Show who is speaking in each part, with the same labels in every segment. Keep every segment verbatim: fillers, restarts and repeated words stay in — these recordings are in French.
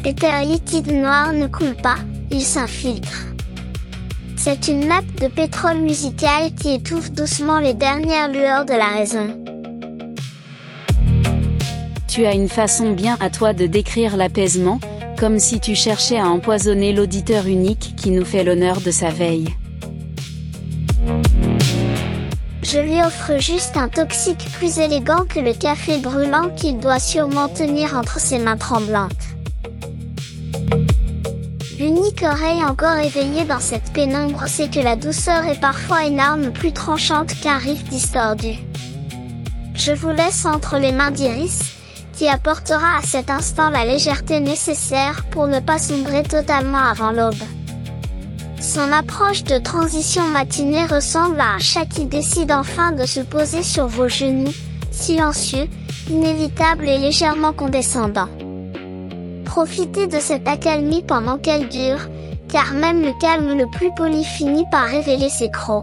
Speaker 1: L'éther liquide noir ne coule pas, il s'infiltre. C'est une nappe de pétrole musical qui étouffe doucement les dernières lueurs de la raison.
Speaker 2: Tu as une façon bien à toi de décrire l'apaisement, comme si tu cherchais à empoisonner l'auditeur unique qui nous fait l'honneur de sa veille.
Speaker 1: Je lui offre juste un toxique plus élégant que le café brûlant qu'il doit sûrement tenir entre ses mains tremblantes. L'unique oreille encore éveillée dans cette pénombre sait que la douceur est parfois une arme plus tranchante qu'un riff distordu. Je vous laisse entre les mains d'Iris, qui apportera à cet instant la légèreté nécessaire pour ne pas sombrer totalement avant l'aube. Son approche de transition matinée ressemble à un chat qui décide enfin de se poser sur vos genoux, silencieux, inévitable et légèrement condescendant. Profitez de cette accalmie pendant qu'elle dure, car même le calme le plus poli finit par révéler ses crocs.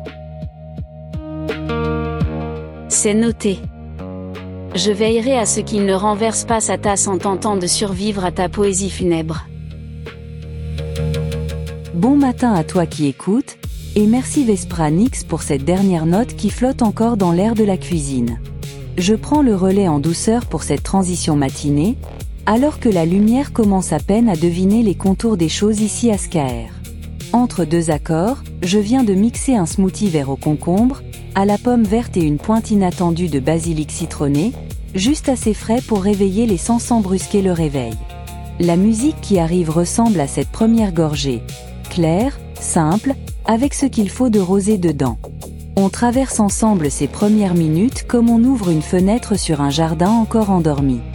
Speaker 2: C'est noté. Je veillerai à ce qu'il ne renverse pas sa tasse en tentant de survivre à ta poésie funèbre.
Speaker 3: Bon matin à toi qui écoutes, et merci Vespranix pour cette dernière note qui flotte encore dans l'air de la cuisine. Je prends le relais en douceur pour cette transition matinée, alors que la lumière commence à peine à deviner les contours des choses ici à Skaer. Entre deux accords, je viens de mixer un smoothie vert au concombre, à la pomme verte et une pointe inattendue de basilic citronné, juste assez frais pour réveiller les sens sans brusquer le réveil. La musique qui arrive ressemble à cette première gorgée, claire, simple, avec ce qu'il faut de rosé dedans. On traverse ensemble ces premières minutes comme on ouvre une fenêtre sur un jardin encore endormi.